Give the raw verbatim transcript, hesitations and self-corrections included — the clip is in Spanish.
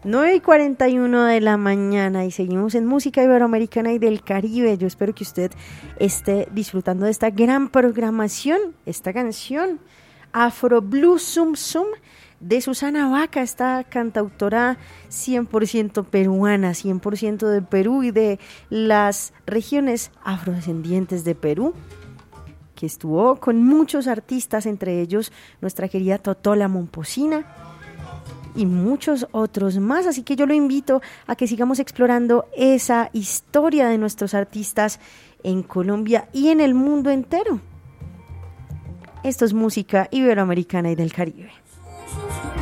nueve y cuarenta y uno de la mañana y seguimos en Música Iberoamericana y del Caribe. Yo espero que usted esté disfrutando de esta gran programación, esta canción Afro Blue Zum Zum de Susana Baca, esta cantautora cien por ciento peruana, cien por ciento de Perú y de las regiones afrodescendientes de Perú, que estuvo con muchos artistas, entre ellos nuestra querida Totola Momposina y muchos otros más. Así que yo lo invito a que sigamos explorando esa historia de nuestros artistas en Colombia y en el mundo entero. Esto es Música Iberoamericana y del Caribe.